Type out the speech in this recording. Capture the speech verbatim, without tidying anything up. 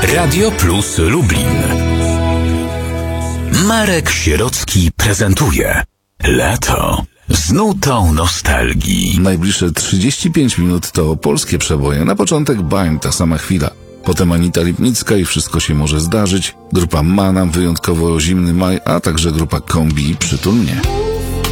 Radio Plus Lublin. Marek Sierocki prezentuje Lato z nutą nostalgii. Najbliższe trzydzieści pięć minut to polskie przeboje. Na początek Bań, Ta sama chwila. Potem Anita Lipnicka i Wszystko się może zdarzyć. Grupa Manam, Wyjątkowo zimny maj, a także grupa Kombi, Przytul mnie.